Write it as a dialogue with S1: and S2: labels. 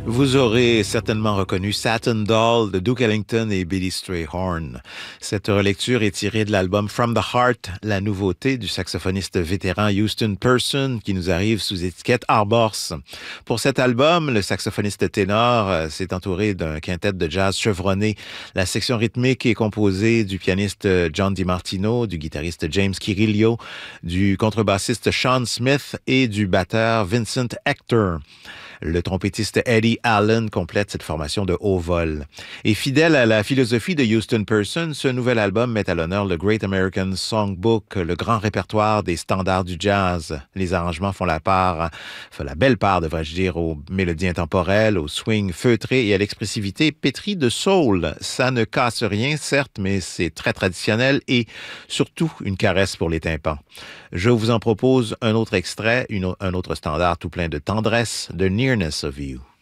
S1: Vous aurez certainement reconnu Satin Doll de Duke Ellington et Billy Strayhorn. Cette relecture est tirée de l'album From the Heart, la nouveauté du saxophoniste vétéran Houston Person qui nous arrive sous étiquette Arbors. Pour cet album, le saxophoniste ténor s'est entouré d'un quintet de jazz chevronné. La section rythmique est composée du pianiste John DiMartino, du guitariste James Kirillo, du contrebassiste Sean Smith et du batteur Vincent Hector. Le trompettiste Eddie Allen complète cette formation de haut vol. Et fidèle à la philosophie de Houston Person, ce nouvel album met à l'honneur le Great American Songbook, le grand répertoire des standards du jazz. Les arrangements font la belle part, devrais-je dire, aux mélodies intemporelles, au swing feutré et à l'expressivité pétrie de soul. Ça ne casse rien, certes, mais c'est très traditionnel et surtout une caresse pour les tympans. Je vous en propose un autre extrait, un autre standard tout plein de tendresse, The Nearness of You.